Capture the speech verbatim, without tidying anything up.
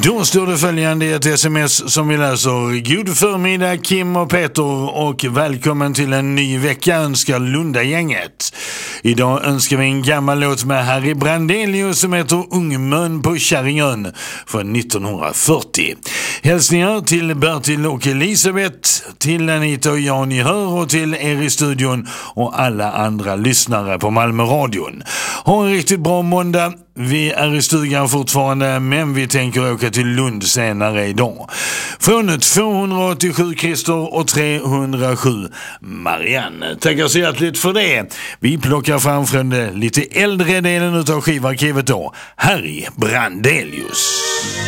Då står det följande i ett sms som vi läser. God förmiddag Kim och Peter och välkommen till en ny vecka önskar Lundagänget. Idag önskar vi en gammal låt med Harry Brandelius som heter Ungmön på Kärringön från nittonhundrafyrtio. Hälsningar till Bertil och Elisabeth, till Anita och Jan i Hör och till er i studion och alla andra lyssnare på Malmöradion. Ha en riktigt bra måndag. Vi är i stugan fortfarande men vi tänker åka till Lund senare idag. Från tvåhundraåttiosju Christer och trehundrasju Marianne. Tackar så hjärtligt för det. Vi plockar fram från den lite äldre delen av skivarkivet då. Harry Brandelius.